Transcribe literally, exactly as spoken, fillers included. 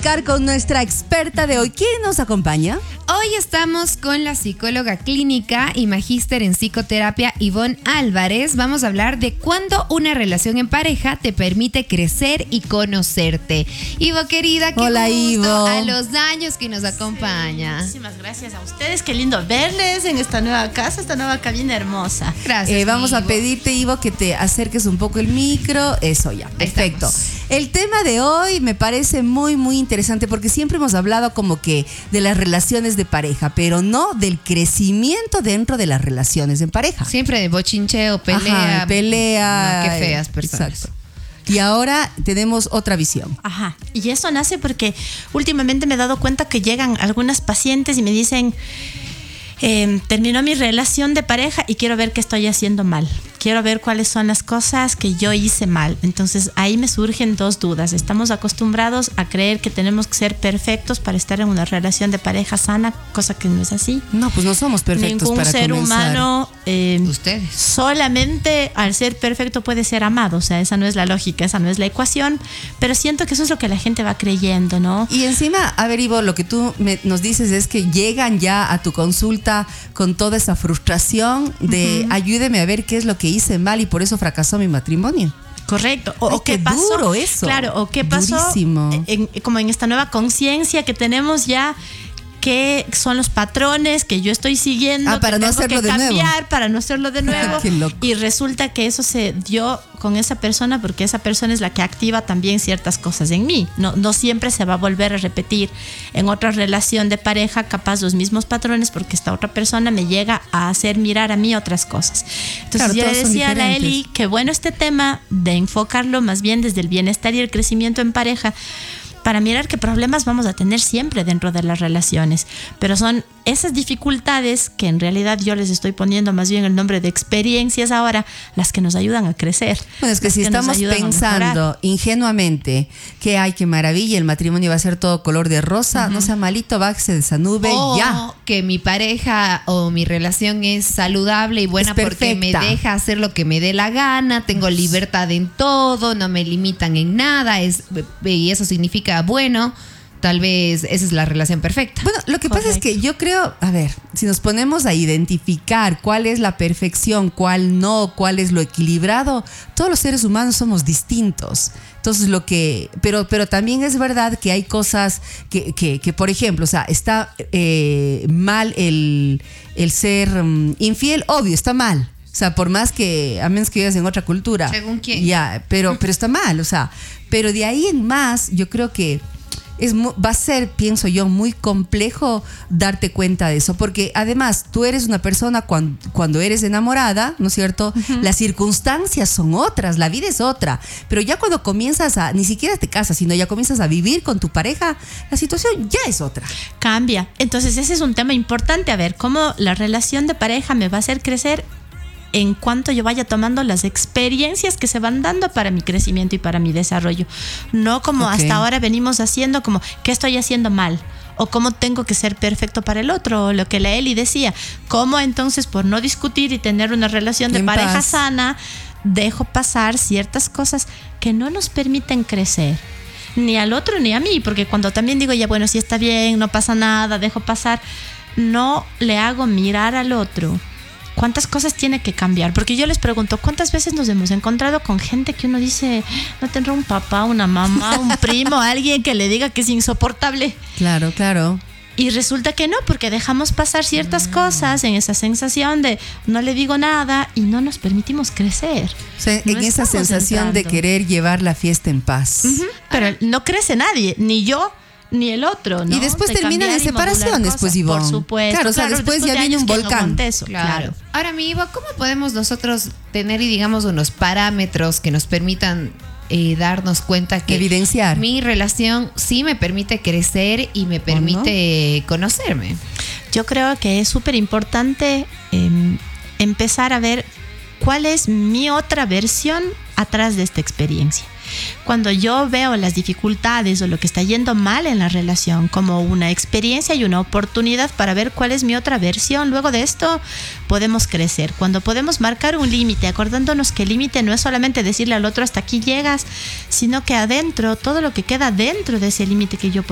platicar con nuestra experta de hoy. ¿Quién nos acompaña? Hoy estamos con la psicóloga clínica y magíster en psicoterapia Ivonne Álvarez. Vamos a hablar de cuándo una relación en pareja te permite crecer y conocerte. Ivo, querida, qué Hola, gusto Ivo. a los años que nos acompaña. Sí, muchísimas gracias a ustedes. Qué lindo verles en esta nueva casa, esta nueva cabina hermosa. Gracias. Eh, vamos Ivo. a pedirte, Ivo, que te acerques un poco el micro. Eso ya, perfecto. estamos. El tema de hoy me parece muy, muy interesante porque siempre hemos hablado como que de las relaciones de pareja, pero no del crecimiento dentro de las relaciones en pareja. Siempre de bochincheo, pelea. Ajá, pelea. No, qué feas personas. Exacto. Y ahora tenemos otra visión. Ajá. Y eso nace porque últimamente me he dado cuenta que llegan algunas pacientes y me dicen, eh, terminó mi relación de pareja y quiero ver qué estoy haciendo mal. Quiero ver cuáles son las cosas que yo hice mal. Entonces ahí me surgen dos dudas. Estamos acostumbrados a creer que tenemos que ser perfectos para estar en una relación de pareja sana, cosa que no es así. No, pues no somos perfectos. Ningún para ser comenzar. humano eh, Ustedes. solamente al ser perfecto puede ser amado. O sea, esa no es la lógica, esa no es la ecuación. Pero siento que eso es lo que la gente va creyendo, ¿no? Y encima, a ver, Ivo, lo que tú me- nos dices es que llegan ya a tu consulta con toda esa frustración de Ujú. ayúdeme a ver qué es lo que hice mal y por eso fracasó mi matrimonio. Correcto. O, Ay, o qué, qué pasó. duro eso. Claro, o qué pasó. Durísimo. En- como en esta nueva conciencia que tenemos ya. ¿Qué son los patrones que yo estoy siguiendo? Ah, para que no tengo hacerlo que de nuevo. cambiar, para no hacerlo de nuevo. Qué loco. Y resulta que eso se dio con esa persona porque esa persona es la que activa también ciertas cosas en mí. No, no siempre se va a volver a repetir en otra relación de pareja capaz los mismos patrones porque esta otra persona me llega a hacer mirar a mí otras cosas. Entonces Claro, yo le todos son decía a la diferentes. Eli que bueno este tema de enfocarlo más bien desde el bienestar y el crecimiento en pareja para mirar qué problemas vamos a tener siempre dentro de las relaciones. Pero son esas dificultades que en realidad yo les estoy poniendo más bien el nombre de experiencias ahora, las que nos ayudan a crecer. Bueno, es que las si nos estamos ayudan a mejorar. pensando ingenuamente que ay, qué maravilla, el matrimonio va a ser todo color de rosa, no sea malito, bájese de esa nube, O ya. que mi pareja o mi relación es saludable y buena Es porque me perfecta. deja hacer lo que me dé la gana, tengo libertad en todo, no me limitan en nada, es, y eso significa bueno, tal vez esa es la relación perfecta. Bueno, lo que pasa es que yo creo, a ver, si nos ponemos a identificar cuál es la perfección, cuál no, cuál es lo equilibrado, todos los seres humanos somos distintos. Entonces lo que, pero, pero también es verdad que hay cosas que, que, que por ejemplo, o sea, está eh, mal el, el ser um, infiel, obvio, está mal. O sea, por más que, a menos que vivas en otra cultura. ¿Según quién? Ya, pero, pero está mal, o sea, pero de ahí en más, yo creo que es mu- va a ser, pienso yo, muy complejo darte cuenta de eso, porque además tú eres una persona cuando, cuando eres enamorada, ¿no es cierto? Uh-huh. Las circunstancias son otras, la vida es otra, pero ya cuando comienzas a, ni siquiera te casas, sino ya comienzas a vivir con tu pareja, la situación ya es otra. Cambia. Entonces ese es un tema importante, a ver, cómo la relación de pareja me va a hacer crecer en cuanto yo vaya tomando las experiencias que se van dando para mi crecimiento y para mi desarrollo. No como Okay. hasta ahora venimos haciendo, como qué estoy haciendo mal o cómo tengo que ser perfecto para el otro, o lo que la Eli decía, cómo entonces por no discutir y tener una relación de En pareja paz. sana, dejo pasar ciertas cosas que no nos permiten crecer. Ni al otro ni a mí, porque cuando también digo, ya bueno, si está bien, no pasa nada, dejo pasar, no le hago mirar al otro cuántas cosas tiene que cambiar, porque yo les pregunto cuántas veces nos hemos encontrado con gente que uno dice, no tendrá un papá, una mamá, un primo, alguien que le diga que es insoportable, Claro, claro. y resulta que no, porque dejamos pasar ciertas cosas en esa sensación de no le digo nada y no nos permitimos crecer. O sea, No en esa estamos sensación de entrando. querer llevar la fiesta en paz. Ujú, pero no crece nadie, ni yo ni el otro, ¿no? Y después De terminan cambiar en y modular separaciones, cosas, pues, Ivonne. por supuesto. Claro, o sea, después ya de viene años un que no volcán. aguante eso, Claro. claro. Ahora, mi Ivo, ¿cómo podemos nosotros tener, y digamos, unos parámetros que nos permitan eh, darnos cuenta que Evidenciar. mi relación sí me permite crecer y me permite conocerme? Yo creo que es súper importante eh, empezar a ver cuál es mi otra versión atrás de esta experiencia. Cuando yo veo las dificultades o lo que está yendo mal en la relación como una experiencia y una oportunidad para ver cuál es mi otra versión, luego de esto podemos crecer. Cuando podemos marcar un límite, acordándonos que el límite no es solamente decirle al otro hasta aquí llegas, sino que adentro, todo lo que queda dentro de ese límite que yo